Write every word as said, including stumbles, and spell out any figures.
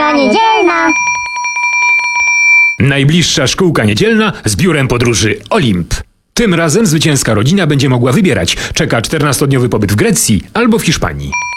Szkółka niedzielna. Najbliższa szkółka niedzielna z biurem podróży Olimp. Tym razem zwycięska rodzina będzie mogła wybierać, czeka czternastodniowy pobyt w Grecji albo w Hiszpanii.